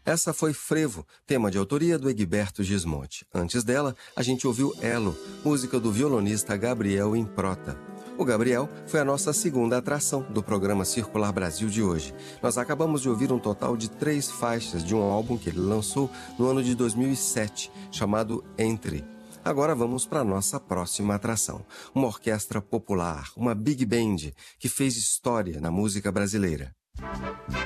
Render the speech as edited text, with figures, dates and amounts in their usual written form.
Essa foi Frevo, tema de autoria do Egberto Gismonti. Antes dela, a gente ouviu Elo, música do violonista Gabriel Improta. O Gabriel foi a nossa segunda atração do programa Circular Brasil de hoje. Nós acabamos de ouvir um total de 3 faixas de um álbum que ele lançou no ano de 2007, chamado Entre. Agora vamos para a nossa próxima atração. Uma orquestra popular, uma big band, que fez história na música brasileira.